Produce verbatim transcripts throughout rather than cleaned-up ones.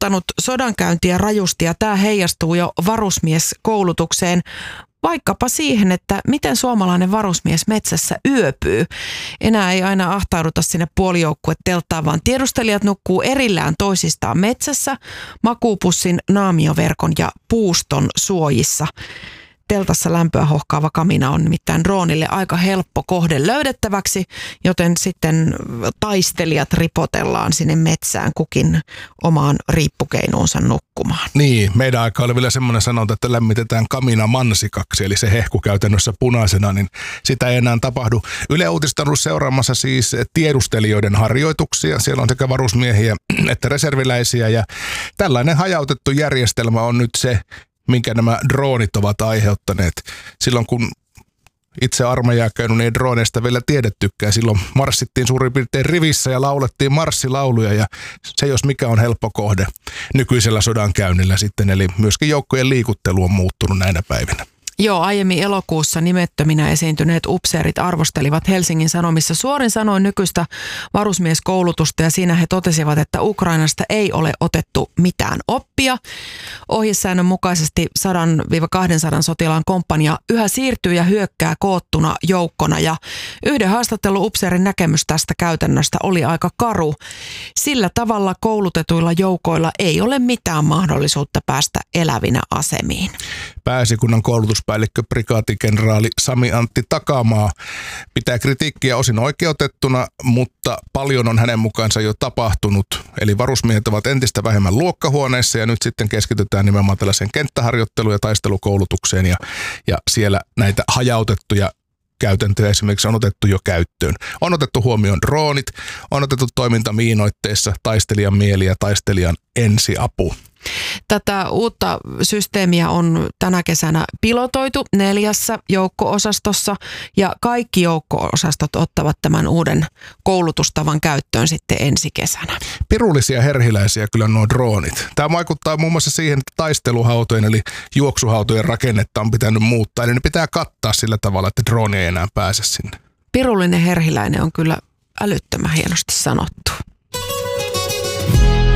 muuttanut sodankäyntiä rajusti ja tämä heijastuu jo varusmieskoulutukseen. Vaikkapa siihen, että miten suomalainen varusmies metsässä yöpyy. Enää ei aina ahtauduta sinne puolijoukkuetelttaan, vaan tiedustelijat nukkuu erillään toisistaan metsässä, makuupussin, naamioverkon ja puuston suojissa. Teltassa lämpöä hohkaava kamina on nimittäin droonille aika helppo kohde löydettäväksi, joten sitten taistelijat ripotellaan sinne metsään kukin omaan riippukeinuunsa nukkumaan. Niin, meidän aika oli vielä semmoinen sanonta, että lämmitetään kamina mansikaksi, eli se hehku käytännössä punaisena, niin sitä ei enää tapahdu. Yle Uutiset on ollut seuraamassa siis tiedustelijoiden harjoituksia. Siellä on sekä varusmiehiä että reserviläisiä, ja tällainen hajautettu järjestelmä on nyt se, minkä nämä droonit ovat aiheuttaneet. Silloin kun itse armeijaa käynyt, niin ei drooneista vielä tiedettykään. Silloin marssittiin suurin piirtein rivissä ja laulettiin marssilauluja, ja se jos mikä on helppo kohde nykyisellä sodankäynnillä sitten. Eli myöskin joukkojen liikuttelu on muuttunut näinä päivinä. Joo, aiemmin elokuussa nimettöminä esiintyneet upseerit arvostelivat Helsingin Sanomissa suorin sanoin nykyistä varusmieskoulutusta, ja siinä he totesivat, että Ukrainasta ei ole otettu mitään oppia. Ohjesäännön mukaisesti sata kaksisataa sotilaan komppania yhä siirtyy ja hyökkää koottuna joukkona, ja yhden haastattelu upseerin näkemys tästä käytännöstä oli aika karu. Sillä tavalla koulutetuilla joukoilla ei ole mitään mahdollisuutta päästä elävinä asemiin. Pääesikunnan koulutuspäällikkö prikaatikenraali Sami Antti Takamaa pitää kritiikkiä osin oikeutettuna, mutta paljon on hänen mukaansa jo tapahtunut. Eli varusmiehet ovat entistä vähemmän luokkahuoneissa, ja nyt sitten keskitytään nimenomaan tällaiseen kenttäharjoitteluun ja taistelukoulutukseen, ja, ja siellä näitä hajautettuja käytäntöjä esimerkiksi on otettu jo käyttöön. On otettu huomioon droonit, on otettu toiminta miinoitteessa, taistelijan mieli ja taistelijan ensiapu. Tätä uutta systeemiä on tänä kesänä pilotoitu neljässä joukko-osastossa, ja kaikki joukko-osastot ottavat tämän uuden koulutustavan käyttöön sitten ensi kesänä. Pirullisia herhiläisiä kyllä nuo droonit. Tämä vaikuttaa muun muassa siihen, että taisteluhautojen eli juoksuhautojen rakennetta on pitänyt muuttaa, eli ne pitää kattaa sillä tavalla, että drooni ei enää pääse sinne. Pirullinen herhiläinen on kyllä älyttömän hienosti sanottu.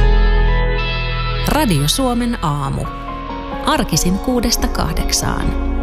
Radio Suomen aamu. Arkisin kuudesta kahdeksaan.